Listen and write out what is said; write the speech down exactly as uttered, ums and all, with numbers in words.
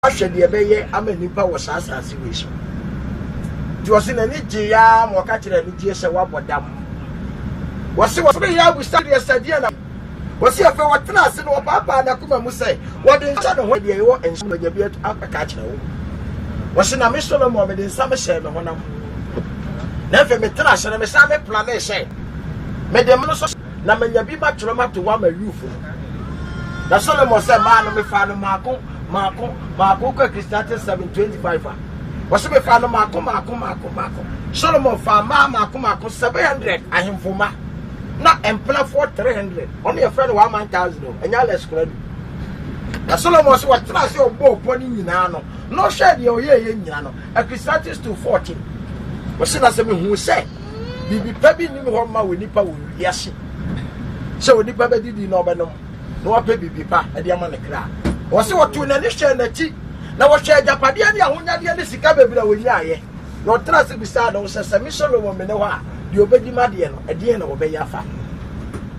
ahwe de ebeye ama nipa wo saasase we so di wose na ni giya mo ka kire ni giye se wabodam wose wose ya bu stadi stadi na wose afa wotena ase no papa na kuma mu sai wode ncha no ho de yo enso no yabi aka kire wo wose na me solo mo me de nsam hye me honam na fe me tena hye me sa me plan me hye me de mo so na manya bi ba tro ma to wa ma yufu na solo mo se ma no me fa no mako mako mako ko Christianity seven twenty-five ah wase me fa no mako mako mako mako Solomon fa ma mako mako seven hundred ahemfoma na empla for three hundred on your friend one thousand enya less credit na Solomon so what trust your bo poni nyina no no share de oye ye nyina no a Christianity to fourteen wase na se me hu se bibi pa bi ni me ho ma we nipa wo wiase se we nipa be didi no be no no wa pe bibi pa e de ama ne kra wase wotu na ne hye na ti na wo hye japade ne ahonyade ne sika bebira wo nyaye no trust bi sa do se se mi Solomon me ne ho a de obedi ma de no e de na wo be yafa